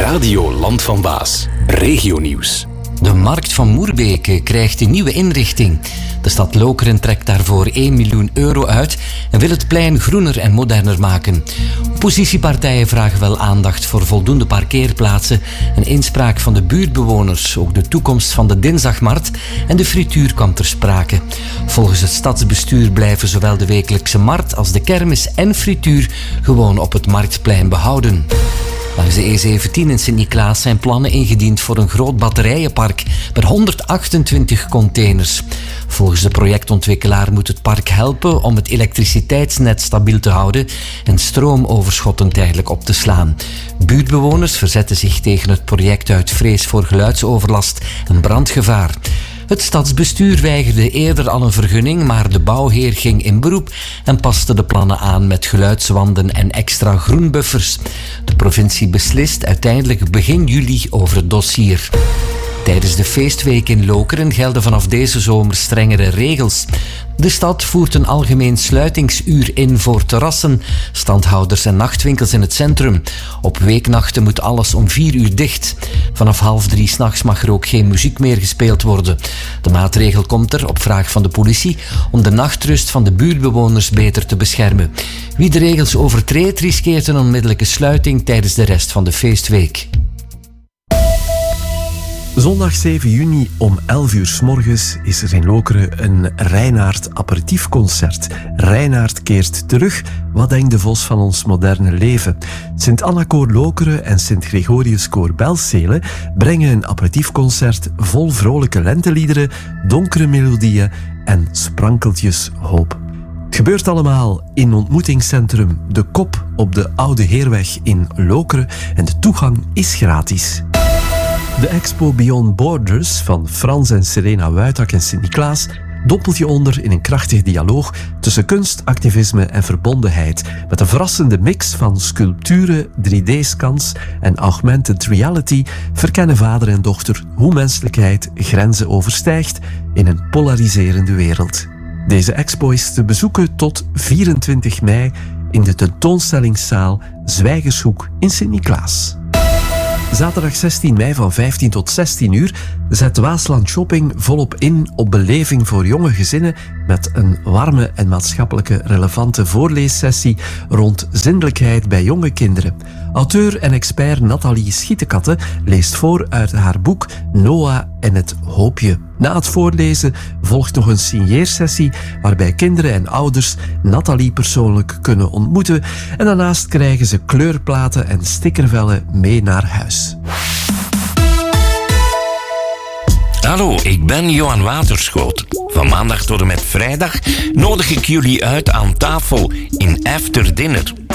Radio Land van Baas. Regionieuws. De markt van Moerbeke krijgt een nieuwe inrichting. De stad Lokeren trekt daarvoor 1 miljoen euro uit en wil het plein groener en moderner maken. Oppositiepartijen vragen wel aandacht voor voldoende parkeerplaatsen en inspraak van de buurtbewoners. Ook de toekomst van de dinsdagmarkt en de frituur kwam ter sprake. Volgens het stadsbestuur blijven zowel de wekelijkse markt als de kermis en frituur gewoon op het marktplein behouden. Langs de E17 in Sint-Niklaas zijn plannen ingediend voor een groot batterijenpark met 128 containers. Volgens de projectontwikkelaar moet het park helpen om het elektriciteitsnet stabiel te houden en stroomoverschotten tijdelijk op te slaan. Buurtbewoners verzetten zich tegen het project uit vrees voor geluidsoverlast en brandgevaar. Het stadsbestuur weigerde eerder al een vergunning, maar de bouwheer ging in beroep en paste de plannen aan met geluidswanden en extra groenbuffers. De provincie beslist uiteindelijk begin juli over het dossier. Tijdens de feestweek in Lokeren gelden vanaf deze zomer strengere regels. De stad voert een algemeen sluitingsuur in voor terrassen, standhouders en nachtwinkels in het centrum. Op weeknachten moet alles om 4 uur dicht. Vanaf 2:30 s'nachts mag er ook geen muziek meer gespeeld worden. De maatregel komt er op vraag van de politie om de nachtrust van de buurtbewoners beter te beschermen. Wie de regels overtreedt, riskeert een onmiddellijke sluiting tijdens de rest van de feestweek. Zondag 7 juni om 11 uur 's morgens is er in Lokeren een Reinaard aperitiefconcert. Reinaard keert terug. Wat denkt de Vos van ons moderne leven? Sint-Anna-koor Lokeren en Sint-Gregorius-koor Belzele brengen een aperitiefconcert vol vrolijke lenteliederen, donkere melodieën en sprankeltjes hoop. Het gebeurt allemaal in ontmoetingscentrum De Kop op de Oude Heerweg in Lokeren en de toegang is gratis. De expo Beyond Borders van Frans en Serena Wuitak in Sint-Niklaas dompelt je onder in een krachtig dialoog tussen kunst, activisme en verbondenheid. Met een verrassende mix van sculpturen, 3D-scans en augmented reality verkennen vader en dochter hoe menselijkheid grenzen overstijgt in een polariserende wereld. Deze expo is te bezoeken tot 24 mei in de tentoonstellingszaal Zwijgershoek in Sint-Niklaas. Zaterdag 16 mei van 15 tot 16 uur zet Waasland Shopping volop in op beleving voor jonge gezinnen met een warme en maatschappelijke relevante voorleessessie rond zindelijkheid bij jonge kinderen. Auteur en expert Nathalie Schietenkatte leest voor uit haar boek Noah en het Hoopje. Na het voorlezen volgt nog een signeersessie waarbij kinderen en ouders Nathalie persoonlijk kunnen ontmoeten en daarnaast krijgen ze kleurplaten en stickervellen mee naar huis. Hallo, ik ben Johan Waterschoot. Van maandag tot en met vrijdag nodig ik jullie uit aan tafel in After Dinner.